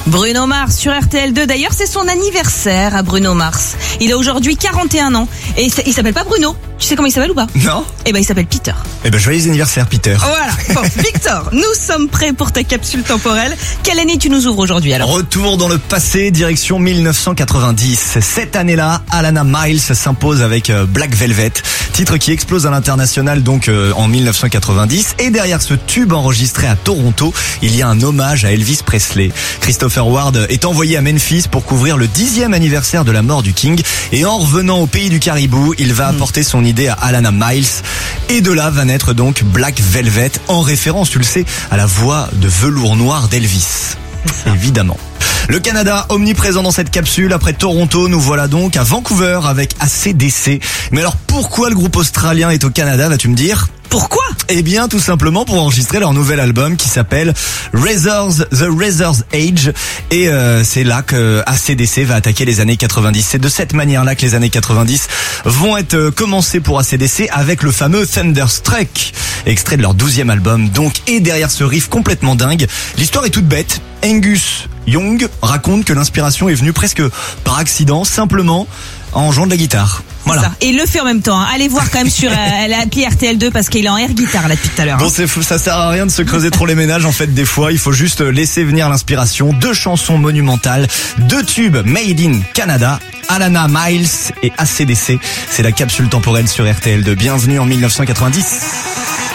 Bruno Mars sur RTL2. D'ailleurs, c'est son anniversaire à Bruno Mars. Il a aujourd'hui 41 ans. Et il s'appelle pas Bruno. Tu sais comment il s'appelle ou pas? Non. Eh ben, il s'appelle Peter. Eh ben, joyeux anniversaire, Peter. Voilà. Bon, Victor, nous sommes prêts pour ta capsule temporelle. Quelle année tu nous ouvres aujourd'hui alors? Retour dans le passé, direction 1990. Cette année-là, Alana Miles s'impose avec Black Velvet, titre qui explose à l'international donc en 1990. Et derrière ce tube enregistré à Toronto, il y a un hommage à Elvis Presley. Christopher Ward est envoyé à Memphis pour couvrir le 10e anniversaire de la mort du King. Et en revenant au pays du caribou, il va apporter son idée à Alana Miles. Et de là va naître donc Black Velvet, en référence, tu le sais, à la voix de velours noir d'Elvis. Évidemment. Le Canada, omniprésent dans cette capsule. Après Toronto, nous voilà donc à Vancouver avec AC/DC. Mais alors pourquoi le groupe australien est au Canada, vas-tu me dire? Pourquoi? Eh bien, tout simplement pour enregistrer leur nouvel album qui s'appelle The Razor's Age. Et c'est là que AC/DC va attaquer les années 90. C'est de cette manière-là que les années 90 vont être commencées pour AC/DC avec le fameux Thunderstruck, extrait de leur 12e album. Donc, et derrière ce riff complètement dingue, l'histoire est toute bête. Angus Young raconte que l'inspiration est venue presque par accident, simplement en jouant de la guitare. Voilà. Ça. Et il le fait en même temps. Hein. Allez voir quand même sur l'appli RTL2 parce qu'il est en air guitare là depuis tout à l'heure. Bon, c'est fou, ça sert à rien de se creuser trop les ménages. En fait, des fois, il faut juste laisser venir l'inspiration. 2 chansons monumentales, 2 tubes made in Canada, Alana Miles et AC/DC. C'est la capsule temporelle sur RTL2. Bienvenue en 1990.